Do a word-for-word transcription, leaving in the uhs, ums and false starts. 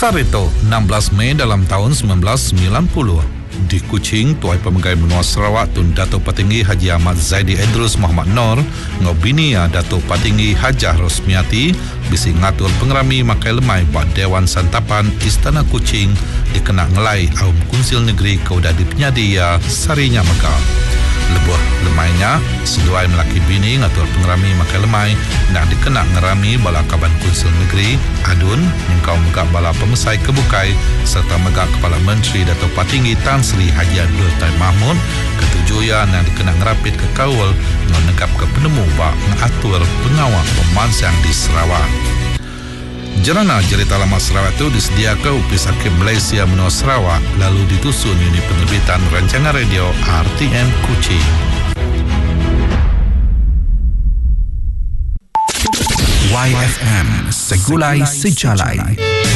Kisah itu enam belas Mei dalam tahun sembilan belas sembilan puluh. Di Kuching, Tuai Pemegai Menua Sarawak Tun Datuk Patinggi Haji Ahmad Zaidi Idrus Muhammad Nur ngobini ya Datuk Patinggi Hajah Rosmiati bisi ngatur pengerami makai lemai buat Dewan Santapan Istana Kuching dikena ngelai Aum Kunsil Negeri Kauda di Penyadi ya Sarinya Megah. Lebuh lemainya seduai melaki bini ngatur pengerami makai lemai nak dikena ngerami bala Kaban Kunsil Negeri Adun nyengkau megak bala pemesai kebukai serta megak Kepala Menteri Datuk Patinggi Tan Sri Haji Abdul Taib Mahmud ketujuan yang dikena ngerapit ke kawal menegap ke penemu bak mengatur pengawal pemansang di Sarawak. Jerana cerita lama Sarawak itu disediakan Upis Hakim Malaysia Menua Sarawak lalu ditusun unit penerbitan rancangan radio R T M Kuching. Y F M Segulai Sejalai.